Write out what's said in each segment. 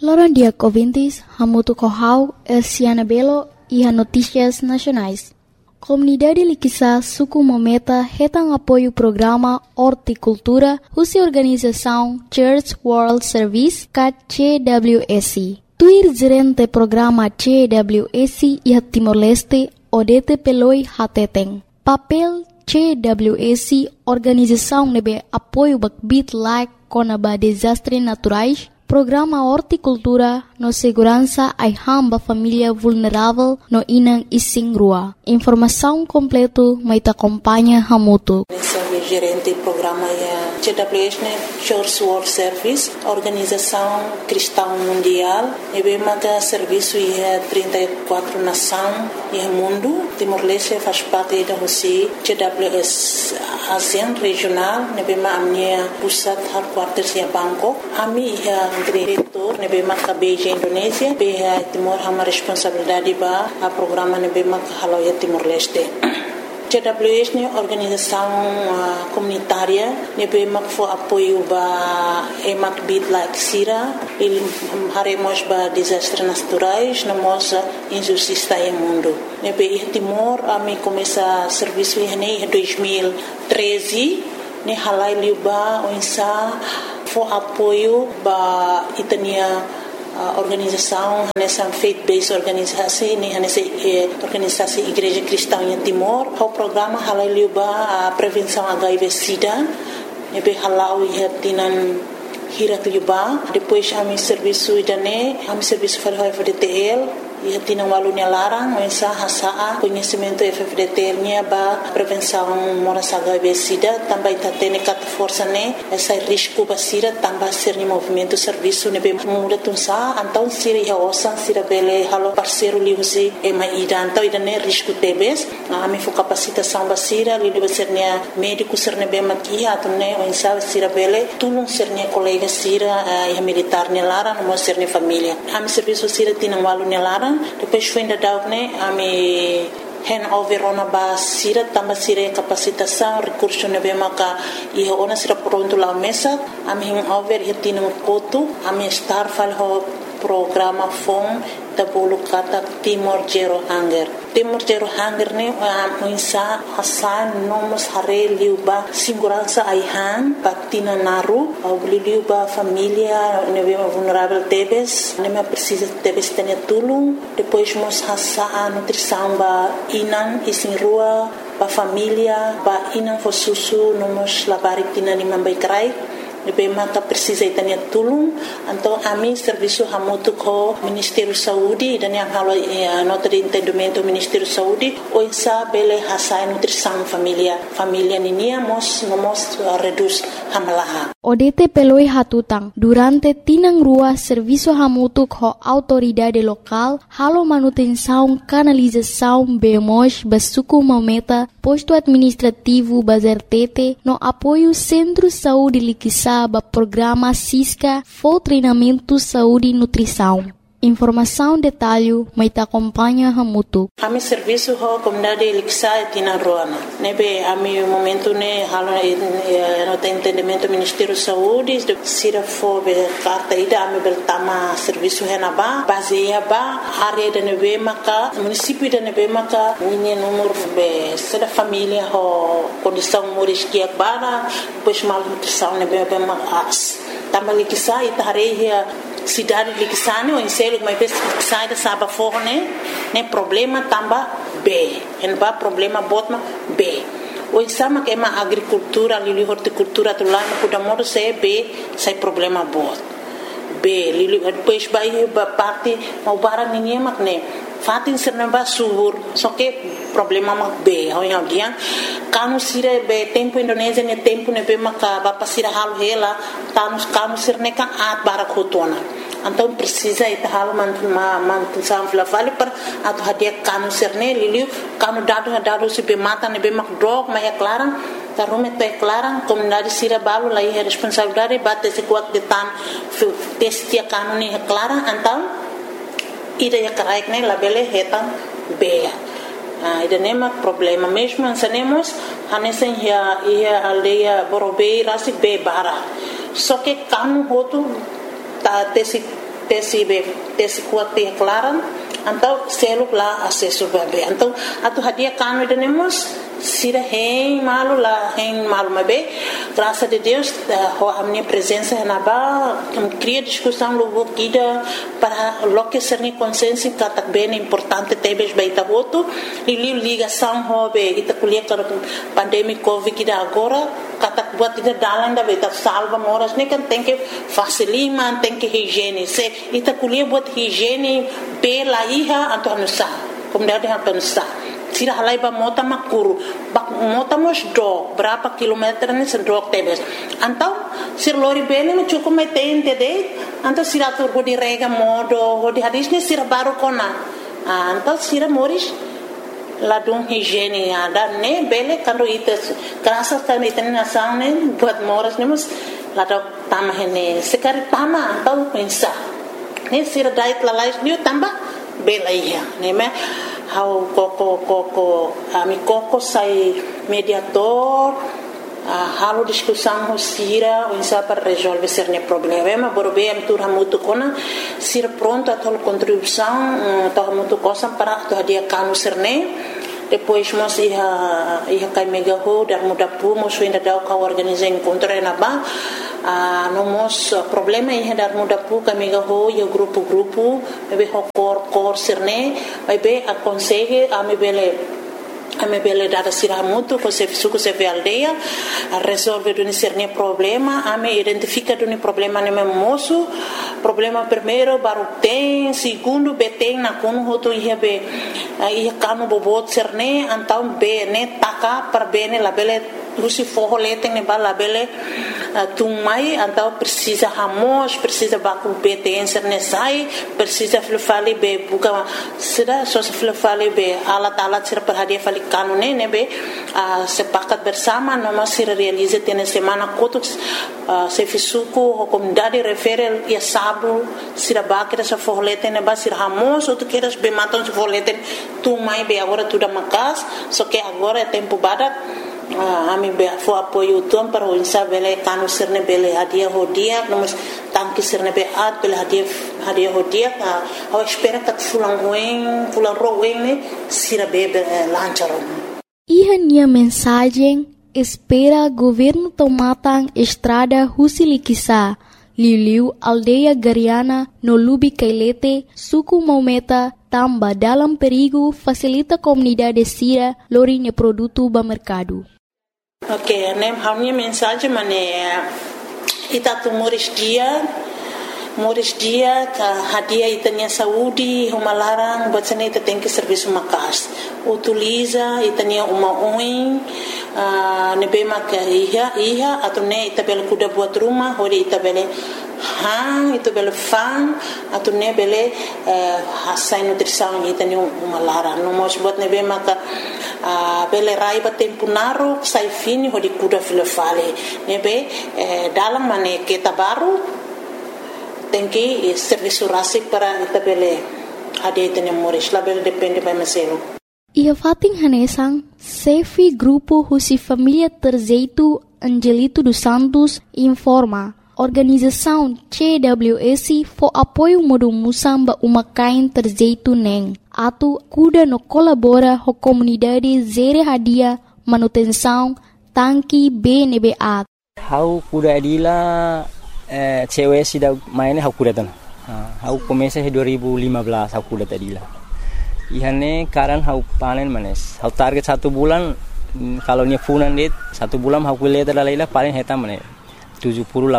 Loron dia ouvintes, Hamutu Kohau, Elsiana Belo e a Notícias Nacionais. Comunidade Liquiçá Suku Mometa retam apoio o programa Horticultura, cuja organização Church World Service, CWSC. Tuir gerente programa CWSC e Timor-Leste, Odete Peloi Hateteng. Papel CWSC, organização nebe apoio bakbit like conaba desastres naturais, programa Horticultura no segurança ai hamba família vulnerável no inang ising rua. Informação completo mai te acompanha Hamutu. Gerente do programa CWS, Church World Service, Organização Cristã Mundial, e bem mata serviço e 34 nações e mundo. Timor-Leste faz parte da Rússia, CWS ASEAN regional, e bem a minha pusat headquarters em Bangkok. A minha diretor, e bem mata Beijing Indonésia, bem Timor uma responsabilidade para o programa e bem mata Haloia Timor-Leste. CWS é uma organização comunitária que foi apoio para emak bit like sira, ele haremos para desastres naturais, na nossa injustiça no mundo. Nebe Timor a mim começa serviço em 2013, ne halai liuba onsa foi apoio para itania organização nessa faith-based organização nessa organização Igreja Cristã em Timor. O programa halai liuba a prevenção HIV/SIDA, nebe halau ia tinan hirat liuba. Depois a mi serviço idane, a mi serviço para o FDTL. E tinha um aluno larang, mas hasa conhecimento FFDT nya ba prevenção moras HIV/SIDA também tá tendo cat força né essa risco basira também ser no movimento serviço ne muda tunsa então sira ia osan sira bele halo parceiro li usi e mai então ida ne risco tebes a mi fo capacitação basira li de ser ne médico ser ne be makia to ne onsa sira bele tulung ser ne colega sira e militar ne larang mo ser ne família a mi serviço sira tinha um aluno larang. Depois foi ainda dar né a me handover ona ba sira tamba sira capacitação recurso ne bema ka e ona sira pronto lá mesa a me handover e tinha um coto a me estar fal ho programa fom da bolo kata Timor Zero Hunger ne a insa hasan nomos hare liuba segurança aihan patina naru au liuba família ne bema vulnerável tebes ne me precisa tebes tenia tulung depois mos hasa nutrição ba inan isin rua ba família ba inan fosusu nomos labari tina ni mambai krai Nebe maka precisa itania tulung então a mim serviço hamutu ko Ministério Saúde dan yang halo nota de entendimento Ministério Saúde o insa bele hasa nutrição família ninia mos reduz hamalaha Odete peloi hatutang durante tinang rua serviço hamutu ko autoridade local halo manutenção canalização bemos basuku mometa posto administrativo bazertete no apoio Centro Saúde Liquiçá programa Cisca for treinamento saúde e nutrição. Informação detalhe mai te acompanha Hamutu. A mi serviço ho comunidade Liquiçá tina roana. Nebe a mi momento ne halo no entendimento Ministério Saúde sira fo be carta ida a mi beltama serviço henaba baseia ba área de nebe maka município de nebe maka minha número be seda família ho condição moris que bara depois mal nutrição nebe be makas. Tamba Liquiçá itareia cidade de Liquiçane ou em selo mas sai da saba forne né problema tamba B en ba problema botma B o exama que é uma agricultura ali horticultura tu lá no da modo se B sai problema bot B lili depois vai parte mau barang ninguém mak né fatin serna subur só que problema mak B ao yang dia kanu sira be tempo Indonésia ne tempo ne be maka ba pasira halu hela kanu sirne kan at barak hotona então precisa ita halu mantu samfla vale per atu hadia kanu sirne liliu kanu dado se be mata ne be mak drog ma é clara tarume te clara comunidade sira balu lá é responsabilidade bate se kuat de tan testia kanu ne é clara então ida ya karaik ne labele hetan beia ida nema problema mesmo ansanemos hanesen ia aldeia borobei rasi be bara só que kanu hotu ta tesi tesi kuat te klaran então selo lá acesso bebê então atu hadia kanu denemos sira hein malu mabe graças a Deus a minha presença na ba cria discussão logo guida para loque ser ni consciência que tá bem importante tebes baita voto e ligação hobe ita kuliah para pandemia covid que agora kata buat ida dalan da baita salva moras ne kan tem que facilitar tem que higiene se ita kuliah buat higiene pela iha atau anusa kemudian atau anusa sira halai ba mota makuru bak mota mos do berapa kilometer ni sendok tebes antau sir lori bene no cukup metente de antau sira tur go di rega modo go di hadis ni sira baru kona antau sira moris ladung higiene ada ne bele kando ites kerasa kan iten nasang ne buat moras ne mus ladok tamah ne sekali tama antau pensa ne sira dait lalais ni tambah bela iya ne me how koko ami koko sai mediator halo discussão sira insa para resolver cerne problema borbe am tur hamutu kona sira pronto a tol contribuição to hamutu cosa para to dia kanu cerne depois mos ia kai mega ho dar muda pu mos ainda dau ka organizar encontro na ba no mos problema ia dar muda pu ka mega ho ia grupo bebe ho cor cerne bebe aconselhe a me bele dada sira mutu ko se suku se aldeia a resolve do cerne problema a me identifica do problema ne moço problema primeiro baru tem segundo beteng na kunu hoto ia kanu bobot cerne antau be ne taka per bene la bele lusi forro leteng ne bala bele tumai antau precisa hamos precisa baku beteng cerne sai precisa fale be buka sira so fale be alat sira per hadia fali kanu ne be sepakat bersama noma sira realiza tene semana kotuk se fisuku comunidade referel ia sabu sira bakira sa forro leteng ne ba sira hamos outro queiras be matam se forro leteng tumai be agora tudo makas só que agora é tempo badak ami be fo apoio tom para o insa bele kanu sirne bele hadia hodia nomos tanki sirne be at bele hadia hodia a espera que fulan roen ne sira bebe lancharon minha mensagem espera governo tomatang estrada Husilikisa Liliu aldeia Gariana no Lubi Kailete suku Maumeta tamba dalam perigo facilita comunidade sira lorinha produto ba mercado. Ok, a minha mensagem é itatu moris dia ka hadia itania saúde uma larang bacana ita tem que serviço makas utiliza itania uma oin nebe maka iha atau ne ita bel kuda buat rumah hori ita bele ita bele fan atau ne bele hasai nutrição itania uma larang no mos buat nebe maka bele raiba tempo naru sai fini hori kuda filofale nebe dalam mane kita baru tem que serviço rasik para itabele ada itene moris label depende para meselo ia fating hanesang sefi grupo husi família Terzeito Angelito dos Santos informa organização CWS for apoio modo musamba uma kain Terzeito neng atu kuda no colabora ho comunidade zere hadia manutenção tanki BNBA how kuda adila cewek sudah mainnya aku datang. Aku komesa 2015 aku datang tadi lah. Ihane karan aku panen manes. Aku target 1 bulan kalau ni funan dit 1 bulan aku lihat dalam paling hitam manes 70-80.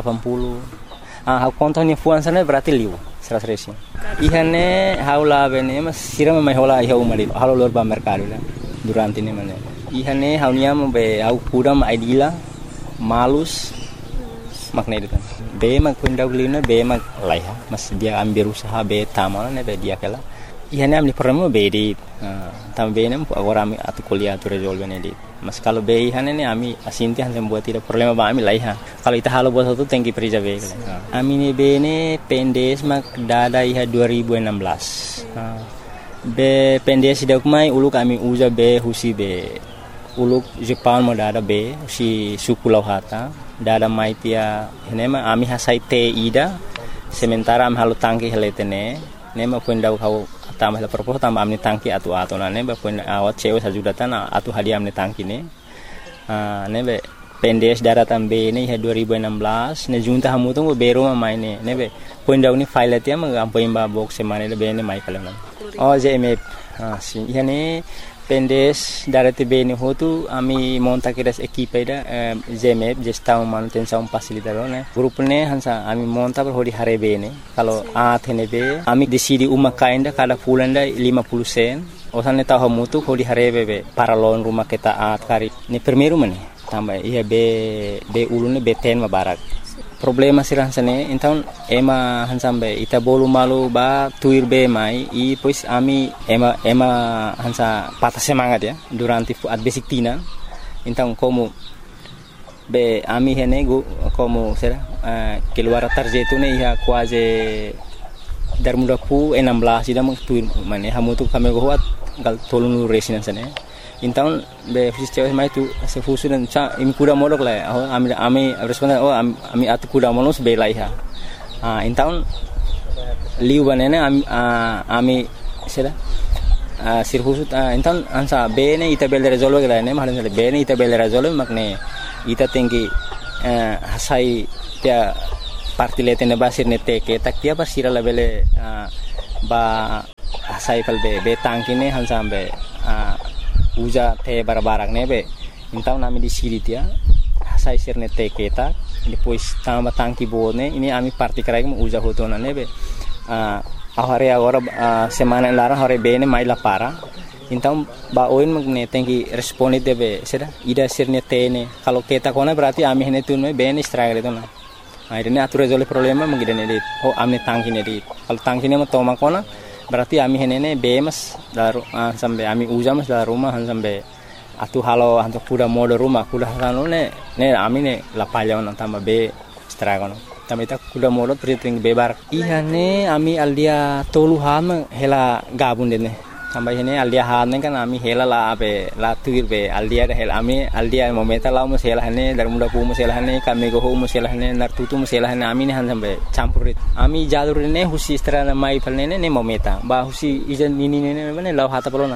Aku kontak ni funan sana berarti liu 100. Ihane aku lah bene mas siram mai hola iha umari. Halo lor ba mercado lah durante ni manes. Ihane aku niam be aku kudam idila malus makna itu kan. Be mag pendawlina be mag laiha mas dia ambil usaha be tamal ne be dia kala ihane amni problema be di tam be nem agora ami atu kuliah tu resolve ne di mas kalau be ihane ne ami asinti han buat tidak problema ba ami laiha kalau ita halo buat satu tengki perija be ami ne be ne pendes mag dada iha 2016 be pendes dak mai uluk ami uza be husi be uluk Jepang mo dada be si suku lauhata dada maitia henema ami hasai te ida sementara am halo tangki heletene ne ma pun dau kau tambah la propos tambah amni tangki atu na ne ba pun awat cewe sajudatan atu hadiah amni tangki ne ne be pendes daratan be ne 2016 ne junta hamu tu bero ma mai ne be pun dau ni file atia ma ampo imba box semane le be ne mai kalam oh JMF si yani pendes darati be ne hotu ami monta kiras equipe da JMF gestão manutenção facilitador ne grup ne hansa ami monta per hodi hare be ne kalau athene be ami decidi uma kainda kada fulanda 50 sen osan tahu hamu tu hodi hare be para lon rumah kita at kari ne primeiro mane tambah iya be ulune be ten mabarak problema sirah sane então ema hansambe ita bolu malu ba tuir be mai e pois ami ema hansa patah semangat ya durante at basic tina então como be ami henego como será keluar tarjeto ne ia quase dar muda pu 16 ida tuir mane hamu tu kami goat gal tolunu resinan sane então be fisiceu mai tu se fusunan cha imi kuda modok la ami responda ami atu kuda monos be laiha então liu banana ami sera sirfusu então ansa be ne ita bel resolve la ne mahalan be ne ita bel resolve makne ita tengi hasai tia parti letene basir ne teke tak tia basira la bele ba hasai pal be tangkine hansa be uja te barbarak nebe então nami di siri tia sai sirne te keta depois tamba tangki bone ini ami parti krai mo uja hotona nebe ahare agora semana lara hore bene mai la para então ba oin magne tenki responde debe seda ida sirne tene kalau keta kona berarti ami hene tunme bene struggle itu na akhirnya atur resolve problema mengidane dit amne tangki ne dit kalau tangki ne mo toma kona berarti ami henene bemas daru sampai ami ujamas dari rumah sampai atu halo untuk kuda mode rumah kuda halo ne ami ne lapalya on tambah be stragon tambah ita kuda mode priting bebar iya ne ami aldia tolu ham hela gabun dene tambah ini aldia ham kan ami hela la be la tuir be aldia hela ami aldia momenta la mus hela ne dari muda pu mus hela ne kami go mus hela ne nartutu mus hela ne ami ne han sampai campurit ami jalur ne husi strana mai palne ne momenta ba husi ijan ini ne lau hata pelona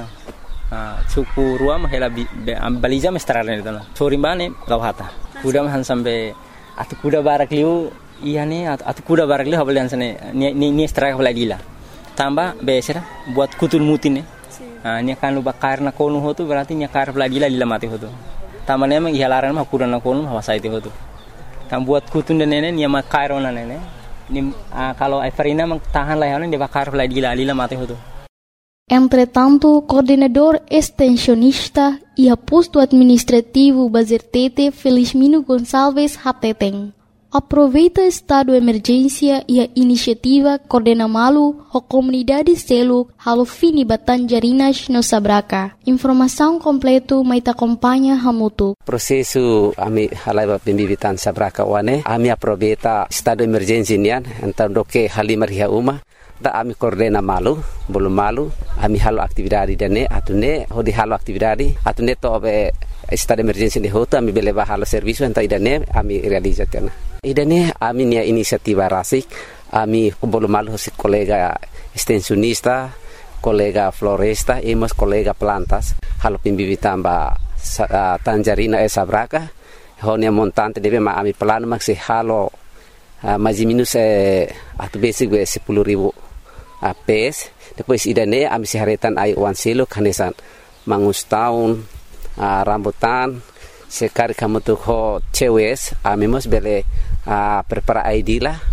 suku ruam hela baliza mestrana ne tana sori bane lau hata kuda han sampai atu kuda barak liu iya ne atu kuda barak liu habalian sane ni straka balagila tambah besera buat kutul mutin nya kan luba karna konu hotu berarti nya kar balagila lila mati hotu tambah ne mang ihalaran mah kurana konu hawasai ti hotu tam buat kutun den nene nya makarona nene ni kalau Everina mang tahan lah ne de bakar balagila lila mati hotu. Entretanto, coordenador extensionista e posto administrativo Bazertete Felizmino Gonçalves Hateteng aproveita estado de emergência e a iniciativa coordena malu a comunidade selo halo fini Batanjarinas no Sabraca. Informação completo mai acompanha hamutu. Processo ami halaiba pembibitan Sabraca wane ami aproveita estado de emergência nian então doke halimar ria uma da ami coordena malu belum malu ami halo aktividade dane atune hodi halo aktividade atune to be estado de emergência de hoto ami beleba halo serviço então idane ami realizatena idane ami nia inisiativa rasik ami belum malu si kolega extensionista kolega floresta e mas kolega plantas halo pimbibitan ba Tanjarina Sabraca honia montante debe ma ami plano maksi halo mais minus atu basic gue 10.000 PS depois idane ami siharetan ai wan selo kanesan mangus tahun rambutan sekali kamu tuh ho cewes ami mos bele prepara ID lah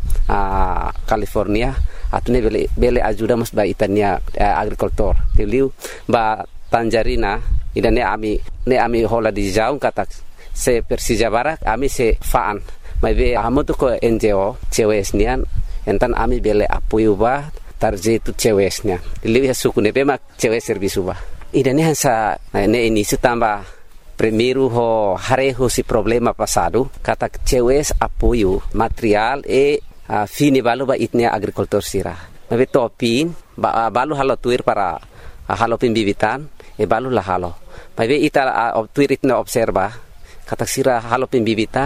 California atune bele ajuda mos ba itania agricultor tiliu ba Tanjarina idane ami hola di jauh kata se Persija Barat ami se faan mai amu tu ko NGO cewesnian entan ami bele apoio ba tarje tu cewesnya lihat suku ne mak cewes servisu ba idane hansa ne ini tambah primeiro ho hareho si problema passado kata cewes apoio material fini balu ba itnia agricultor sira mai topin balu halo tuir para halo pimbibitan balu lah halo mai ita tuir itna observa kata sira halo pimbibitan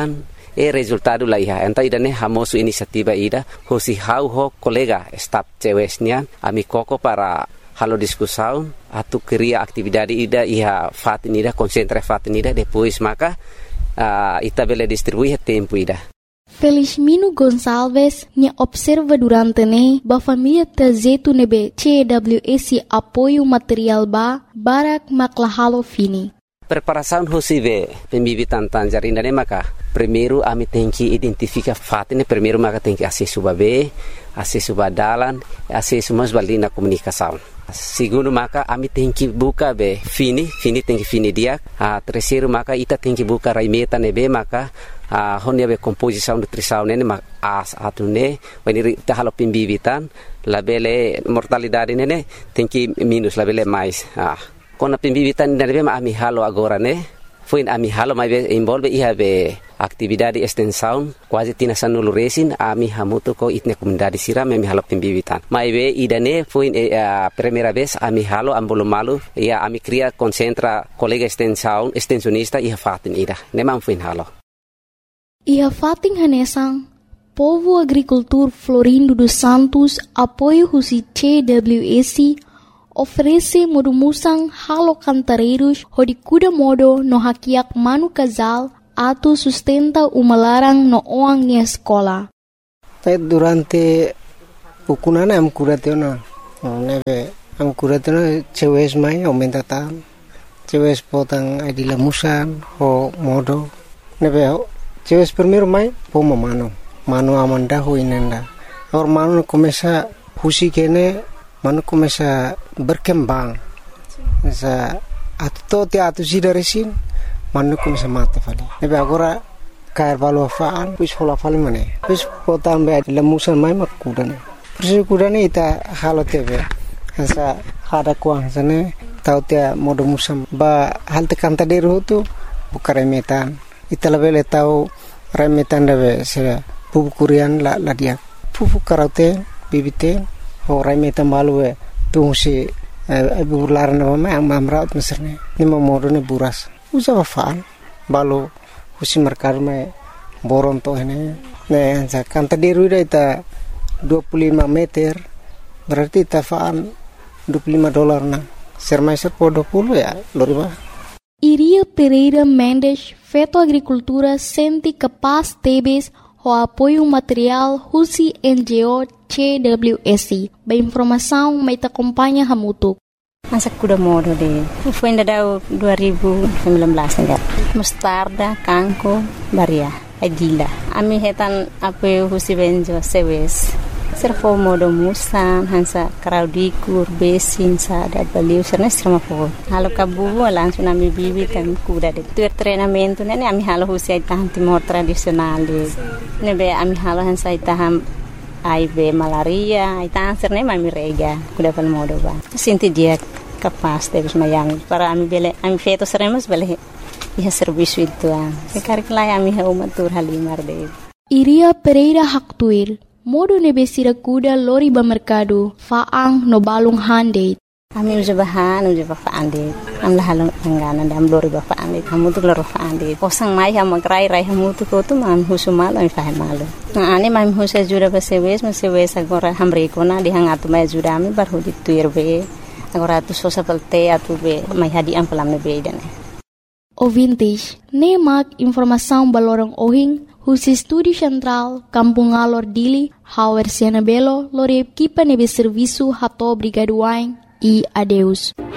resultado la iha enta idane hamosu inisiativa ida hosi hau ho kolega staf cewesnya ami koko para halo discussão atu queria atividade ida iha fatin ida concentra fatin ida depois maka ita bele distribui tempo ida. Felizmino Gonçalves nya observa durante ne ba família tazetu nebe CWS apoio material ba barak maklahalo fini. Preparação hosive pembibitan tangerina ne maka primeiro ami tem que identificar fatine primeiro maka tem que acesso babe acesso badalan acesso mas balina comunicação. Segundo maka ami tem que buka be fini tem que fini dia. Terceiro maka ita tem que buka raimeta nebe maka honia be composição nutrição nene as atune when ita halo pembibitan labele mortalidade nene tem que minus labele mais. Kona pembibitan nebe ma ami halo agora ne foi ami halo mai be envolve iha be atividade extensão quase tina sanulu resin ami hamuto ko itne comunidade sira ami halo pembibitan mai be idane foi primeira vez ami halo ambolo malu ia ami cria concentra colega extensão extensionista iha fatin ida nemam foi halo iha fatin hanesang Povo Agricultor Florindo dos Santos apoio husi CWS oferece modumusang halo cantareiros hodikuda modo no hakiak manu casal atu sustenta umalarang no oang ni escola. Durante ukunana am kuratena neve am kuratena cewes mai aumenta tam cewes potang adila musan ho modo neve cewes primeiro mai po mano amanda ho inenda or mano começa husi kene mano começa berkembang sa atu atu sidaresin mano começa mata fali nebe agora cair valo faan pus hola fali mane pus potam be lemusan mai makudane persi kudane ita halo tebe sa hada kuang sane tau tia modo musam ba halte kanta deru tu bukare metan ita lebele tau remetan debe se pupu kurian la dia pupu karaute bibite orang metan malu tu si bular nama mai amraut meserne ni modo ne buras usa faan balu husi merkar mai boron to ne sa kanta deru ita 25 meter berarti ita faan $25 na sermaiser po 20 ya loriba. Iria Pereira Mendes feto agricultura sente capaz tebes o apoio material husi NGO CWS. Ba informação mai ta acompanha hamutuk. Masa kuda modo de foi ainda dau 2019 enggak mustarda kangko baria adila ami hetan apoio husi benjo sewes servo modo musan hansa kraudikur besin sa da baliu sernes sama po halo kabu langsung ami bibi kan kuda de tu treinamento nene ami halo husi tahan timor tradisional de nebe ami halo hansa taham aibe malaria ita serne mami rega kuda pal modo ba sinti dia capaz de mayang para ami bele ami feto seremos bele iha serviço itu sekarang lai ami ha umatur halimar de Iria Pereira Haktuir modo nebesira kuda lori ba mercado faang no balung hande ami uja faande am la halong angana dam lori ba faande hamu tu loro faande kosang mai ha magrai rai hamu tu ko tu mam husumal ami fa malu na ani mam husa jura ba sewes agora hamre kona di hangatu mai jura ami bar hudi tuir be agora tu sosa pelte atu be mai hadi am pelam be idane ouvintes nemak informação balorong ohing husi Estúdio Central, Kampung Alor Dili, Hauer Siana Belo, Lore Kipa Nebe Serviço Hato Brigaduain e adeus.